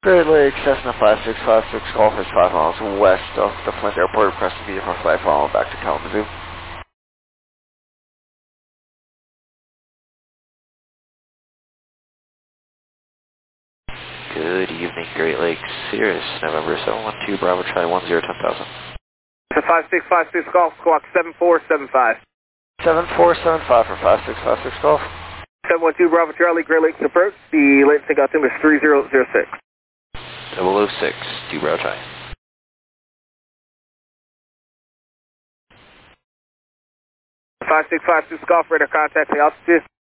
Great Lakes, Cessna 5656, Golf is 5 miles west of the Flint Airport, requesting vehicle flight follow back to Kalamazoo. Good evening, Great Lakes, Sirius, November 712, Bravo, Charlie 10, 10,000. 5656 Golf, squawk 7475. 7475 for 5656 Golf. 712 Bravo Charlie, Great Lakes approach. The latency altimeter is 3006. 006, 2 Bravo Charlie. 5656 Golf, radar contact the altitude.